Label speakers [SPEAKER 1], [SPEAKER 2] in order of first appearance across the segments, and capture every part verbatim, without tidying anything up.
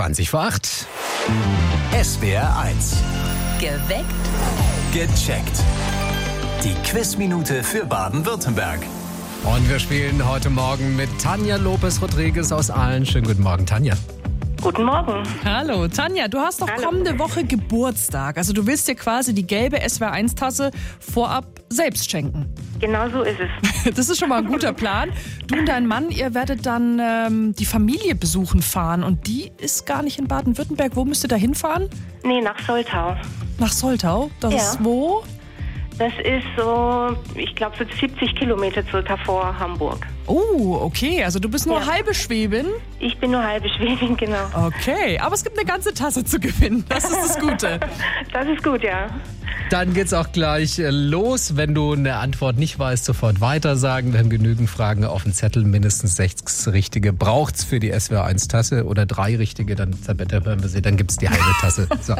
[SPEAKER 1] zwanzig vor acht.
[SPEAKER 2] S W R eins.
[SPEAKER 3] Geweckt.
[SPEAKER 2] Gecheckt. Die Quizminute für Baden-Württemberg.
[SPEAKER 1] Und wir spielen heute Morgen mit Tanja Lopez-Rodriguez aus Aalen. Schönen guten Morgen, Tanja.
[SPEAKER 4] Guten Morgen.
[SPEAKER 5] Hallo, Tanja, du hast doch
[SPEAKER 4] Hallo.
[SPEAKER 5] kommende Woche Geburtstag. Also du willst dir quasi die gelbe S W R eins Tasse vorab selbst schenken.
[SPEAKER 4] Genau so ist es.
[SPEAKER 5] Das ist schon mal ein guter Plan. Du und dein Mann, ihr werdet dann ähm, die Familie besuchen fahren. Und die ist gar nicht in Baden-Württemberg. Wo müsst ihr da hinfahren?
[SPEAKER 4] Nee, nach Soltau.
[SPEAKER 5] Nach Soltau? Das
[SPEAKER 4] Ja.
[SPEAKER 5] ist wo?
[SPEAKER 4] Das ist so, ich glaube, so siebzig Kilometer circa vor Hamburg.
[SPEAKER 5] Oh, okay. Also du bist nur
[SPEAKER 4] Ja.
[SPEAKER 5] halbe Schwäbin.
[SPEAKER 4] Ich bin nur halbe Schwäbin, genau.
[SPEAKER 5] Okay, aber es gibt eine ganze Tasse zu gewinnen. Das ist das Gute.
[SPEAKER 4] Das ist gut, ja.
[SPEAKER 1] Dann geht's auch gleich äh, los. Wenn du eine Antwort nicht weißt, sofort weitersagen. Wir haben genügend Fragen auf dem Zettel. Mindestens sechs richtige braucht's für die S W R eins Tasse oder drei richtige, dann, hören wir sie, dann gibt's die halbe Tasse. So.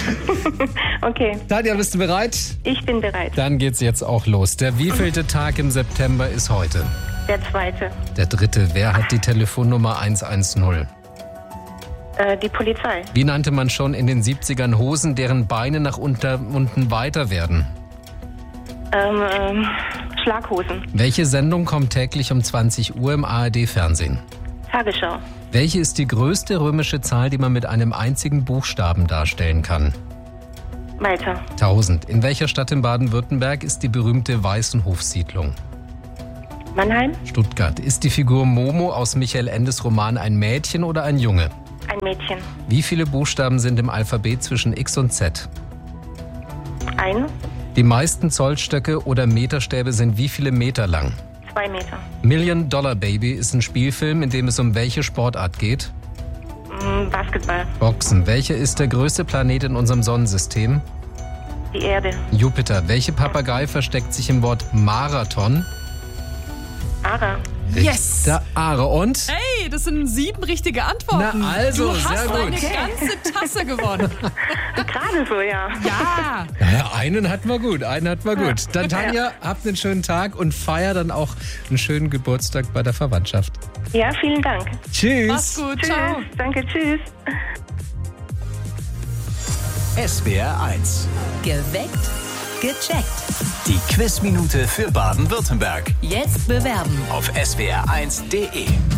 [SPEAKER 4] Okay,
[SPEAKER 1] Tanja, bist du bereit?
[SPEAKER 4] ich bin bereit.
[SPEAKER 1] Dann geht's jetzt auch los. Der wievielte Tag im September ist heute?
[SPEAKER 4] Der zweite.
[SPEAKER 1] Der dritte. Wer hat die Telefonnummer eins eins null?
[SPEAKER 4] Äh, die Polizei.
[SPEAKER 1] Wie nannte man schon in den siebzigern Hosen, deren Beine nach unter, unten weiter werden?
[SPEAKER 4] Ähm, ähm, Schlaghosen.
[SPEAKER 1] Welche Sendung kommt täglich um zwanzig Uhr im A R D-Fernsehen?
[SPEAKER 4] Tagesschau.
[SPEAKER 1] Welche ist die größte römische Zahl, die man mit einem einzigen Buchstaben darstellen kann?
[SPEAKER 4] Weiter.
[SPEAKER 1] tausend. In welcher Stadt in Baden-Württemberg ist die berühmte Weißenhofsiedlung?
[SPEAKER 4] Mannheim.
[SPEAKER 1] Stuttgart. Ist die Figur Momo aus Michael Endes Roman ein Mädchen oder ein Junge?
[SPEAKER 4] Ein Mädchen.
[SPEAKER 1] Wie viele Buchstaben sind im Alphabet zwischen X und Z?
[SPEAKER 4] Ein.
[SPEAKER 1] Die meisten Zollstöcke oder Meterstäbe sind wie viele Meter lang?
[SPEAKER 4] Zwei Meter.
[SPEAKER 1] Million Dollar Baby ist ein Spielfilm, in dem es um welche Sportart geht?
[SPEAKER 4] Mm, Basketball.
[SPEAKER 1] Boxen. Welcher ist der größte Planet in unserem Sonnensystem?
[SPEAKER 4] Die Erde.
[SPEAKER 1] Jupiter. Welche Papagei versteckt sich im Wort Marathon?
[SPEAKER 4] Ara.
[SPEAKER 5] Yes!
[SPEAKER 1] Der Aare. Und?
[SPEAKER 5] Hey, das sind sieben richtige Antworten.
[SPEAKER 1] Na also,
[SPEAKER 5] du hast
[SPEAKER 1] sehr gut.
[SPEAKER 5] eine ganze Tasse gewonnen.
[SPEAKER 4] Gerade so, ja.
[SPEAKER 5] Ja.
[SPEAKER 1] Naja, einen hatten wir gut, einen hatten wir gut. Dann Tanja, habt einen schönen Tag und feier dann auch einen schönen Geburtstag bei der Verwandtschaft.
[SPEAKER 4] Ja, vielen Dank.
[SPEAKER 1] Tschüss.
[SPEAKER 5] Mach's gut.
[SPEAKER 4] Tschüss.
[SPEAKER 5] Ciao.
[SPEAKER 4] Danke, tschüss.
[SPEAKER 2] S W R eins.
[SPEAKER 3] Geweckt. Gecheckt.
[SPEAKER 2] Die Quizminute für Baden-Württemberg.
[SPEAKER 3] Jetzt bewerben.
[SPEAKER 2] Auf S W R eins punkt de.